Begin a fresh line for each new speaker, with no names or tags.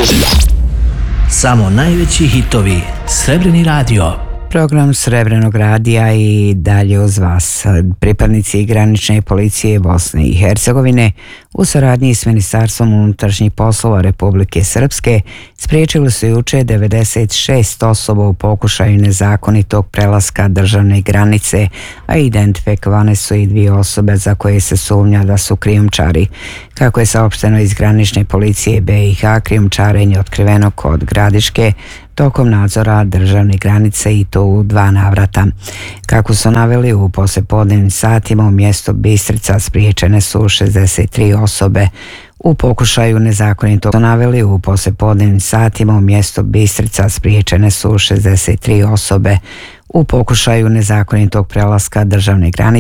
Samo najveći hitovi. Srebrni radio.
Program Srebrenog radija i dalje uz vas. Pripadnici granične policije Bosne i Hercegovine u saradnji s Ministarstvom unutrašnjih poslova Republike Srpske spriječili su juče 96 osoba u pokušaju nezakonitog prelaska državne granice, a identifikovane su i 2 osobe za koje se sumnja da su krijumčari. Kako je saopšteno iz granične policije BiH, krijumčarenje otkriveno kod Gradiške tokom nadzora državne granice i to u 2 navrata. Kako su naveli, u poslijepodnevnim satima u mjestu Bistrica spriječene su 63 osobe. U pokušaju nezakonitog prelaska državne granice